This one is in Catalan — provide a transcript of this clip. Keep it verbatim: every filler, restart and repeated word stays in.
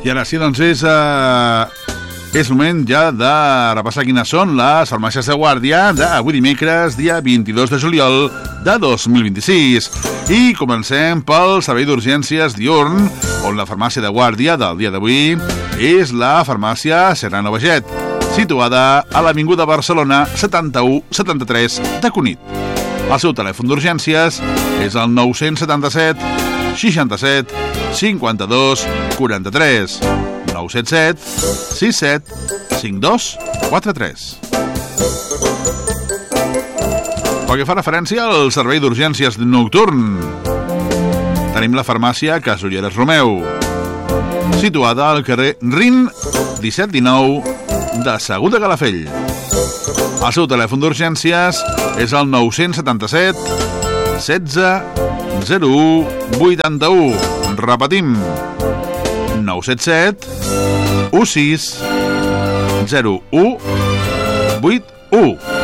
I ara sí, doncs és, eh, és moment ja de repassar quines són les farmàcies de guàrdia d'avui dimecres, dia vint-i-dos de juliol de dos mil vint-i-sis. I comencem pel servei d'urgències diürn, on la farmàcia de guàrdia del dia d'avui és la farmàcia Serrano Baget, situada a l'Avinguda Barcelona setanta-u setanta-tres de Cunit. El seu telèfon d'urgències és el nou setanta-set seixanta-set cinquanta-dos quaranta-tres, nou set set sis set cinc dos quatre tres. Pel que fa referència al servei d'urgències nocturn, tenim la farmàcia Casulleres Romeu, situada al carrer Rin disset dinou de Segur de Calafell. El seu telèfon d'urgències és el nou setanta-set setze zero u vuitanta-u. Repetim, nou set set u sis zero u vuit u.